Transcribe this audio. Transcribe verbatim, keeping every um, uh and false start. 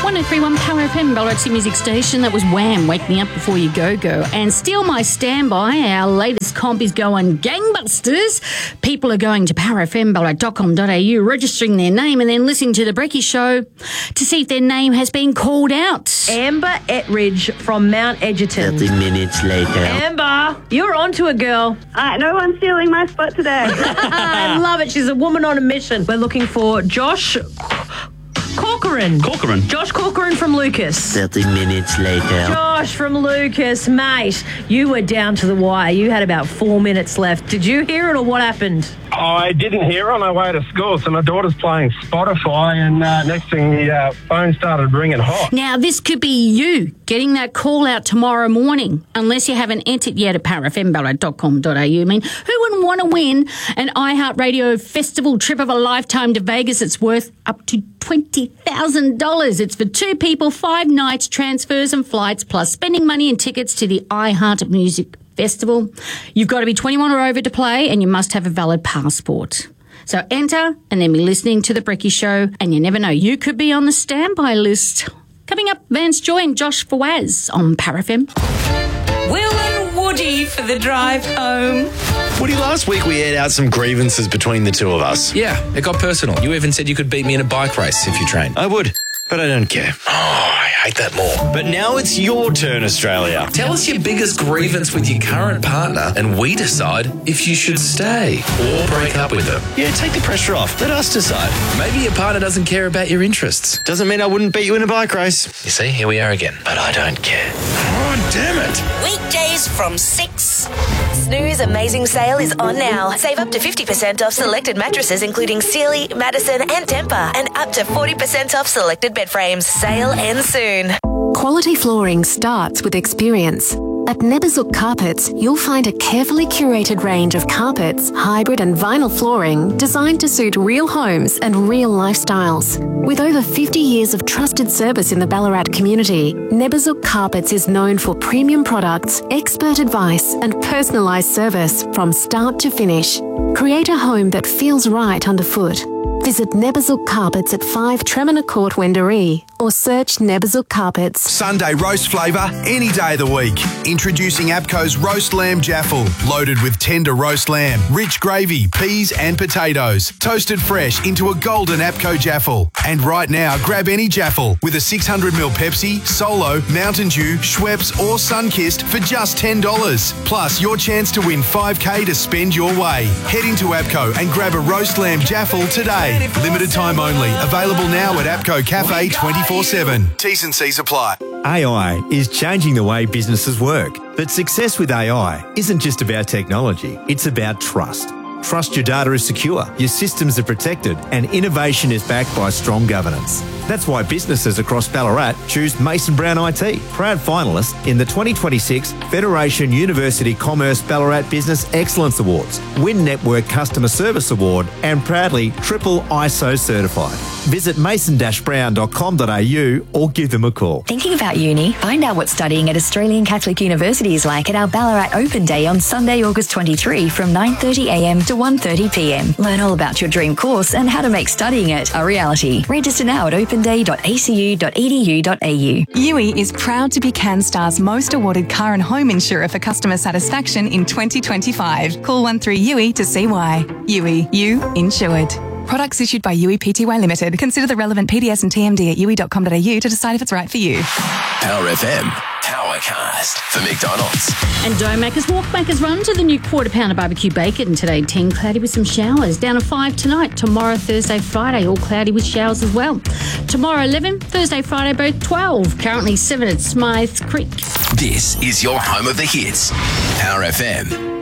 one oh three one Power F M, Ballarat's music station. That was Wham! Wake Me Up Before You Go Go. And Steal My Standby, our latest comp is going gangbusters. People are going to power f m ballarat dot com dot a u, registering their name and then listening to the Brekkie Show to see if their name has been called out. Amber Etridge from Mount Edgerton. thirty minutes later. Amber, you're onto a girl. Uh, no one's stealing my spot today. I love it. She's a woman on a mission. We're looking for Josh Corcoran. Corcoran. Josh Corcoran from Lucas. thirty minutes later. Josh from Lucas, mate, you were down to the wire. You had about four minutes left. Did you hear it or what happened? I didn't hear on our way to school, so my daughter's playing Spotify, and uh, next thing the uh, phone started ringing hot. Now, this could be you getting that call out tomorrow morning, unless you haven't entered yet at power f m ballarat dot com dot a u. I mean, who wouldn't want to win an iHeartRadio festival trip of a lifetime to Vegas? It's worth up to twenty thousand dollars. It's for two people, five nights, transfers and flights, plus spending money and tickets to the iHeart Music Festival. You've got to be twenty-one or over to play, and you must have a valid passport. So enter and then be listening to The Brekkie Show, and you never know, you could be on the standby list. Coming up, Vance Joy and Josh Fawaz on Power F M. Will and Woody for the drive home. Woody, last week we aired out some grievances between the two of us. Yeah, it got personal. You even said you could beat me in a bike race if you trained. I would, but I don't care. Oh, I hate that more. But now it's your turn, Australia. Tell us your biggest grievance with your current partner and we decide if you should stay or break up with them. Yeah, take the pressure off. Let us decide. Maybe your partner doesn't care about your interests. Doesn't mean I wouldn't beat you in a bike race. You see, here we are again. But I don't care. Oh, damn it. Weekdays from six. Snooze Amazing Sale is on now. Save up to fifty percent off selected mattresses including Sealy, Madison and Tempur, and up to forty percent off selected bed frames. Sale ends soon. Quality flooring starts with experience. At Neberzuk Carpets, you'll find a carefully curated range of carpets, hybrid and vinyl flooring designed to suit real homes and real lifestyles. With over fifty years of trusted service in the Ballarat community, Neberzuk Carpets is known for premium products, expert advice and personalised service from start to finish. Create a home that feels right underfoot. Visit Neberzuk Carpets at five Tremina Court, Wendouree, or search Neberzuk Carpets. Sunday roast flavour any day of the week. Introducing APCO's Roast Lamb Jaffle, loaded with tender roast lamb, rich gravy, peas and potatoes, toasted fresh into a golden APCO Jaffle. And right now, grab any Jaffle with a six hundred milliliter Pepsi, Solo, Mountain Dew, Schweppes or Sunkist for just ten dollars. Plus your chance to win five K to spend your way. Head into APCO and grab a Roast Lamb Jaffle today. Limited time only. Available now at APCO Cafe twenty-four seven. T's and C's apply. A I is changing the way businesses work. But success with A I isn't just about technology. It's about trust. Trust your data is secure, your systems are protected, and innovation is backed by strong governance. That's why businesses across Ballarat choose Mason Brown I T, proud finalist in the twenty twenty-six Federation University Commerce Ballarat Business Excellence Awards, Win Network Customer Service Award, and proudly triple I S O certified. Visit mason dash brown dot com dot a u or give them a call. Thinking about uni? Find out what studying at Australian Catholic University is like at our Ballarat Open Day on Sunday, August twenty-third from nine thirty a m to one thirty p m. Learn all about your dream course and how to make studying it a reality. Register now at open day dot a c u dot e d u dot a u. U I is proud to be CanStar's most awarded car and home insurer for customer satisfaction in twenty twenty-five. Call one three U I to see why. U I, you insured. Products issued by U I Pty Limited. Consider the relevant P D S and T M D at u i dot com dot a u to decide if it's right for you. Power F M, Powercast for McDonald's. And Domac's Walkmakers run to the new quarter pounder barbecue bacon today. ten cloudy with some showers. Down to five tonight. Tomorrow, Thursday, Friday, all cloudy with showers as well. Tomorrow, eleven. Thursday, Friday, both twelve. Currently seven at Smythe Creek. This is your home of the hits. Power F M.